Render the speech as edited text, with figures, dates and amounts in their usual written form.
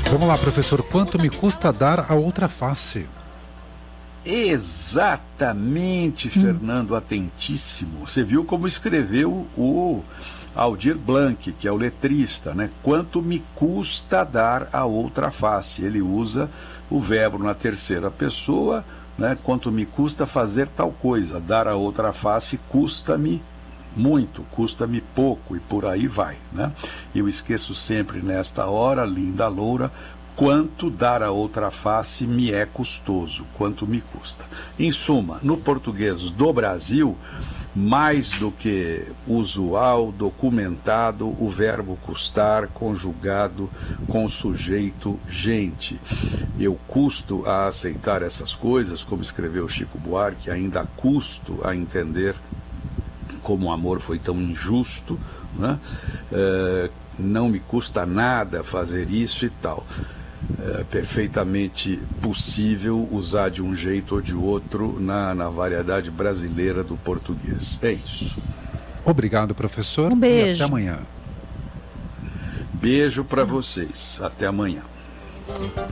Vamos lá, professor. Quanto me custa dar a outra face? Exatamente, Fernando, atentíssimo. Você viu como escreveu o Aldir Blanc, que é o letrista, né? Quanto me custa dar a outra face? Ele usa o verbo na terceira pessoa, né? Quanto me custa fazer tal coisa? Dar a outra face custa-me muito, custa-me pouco, e por aí vai, né? Eu esqueço sempre nesta hora, linda loura, quanto dar a outra face me é custoso, quanto me custa. Em suma, no português do Brasil, mais do que usual, documentado, o verbo custar conjugado com sujeito gente. Eu custo a aceitar essas coisas, como escreveu Chico Buarque, ainda custo a entender como o amor foi tão injusto, né? Não me custa nada fazer isso e tal. É perfeitamente possível usar de um jeito ou de outro na variedade brasileira do português. É isso. Obrigado, professor. Um beijo. E até amanhã. Beijo para vocês. Até amanhã.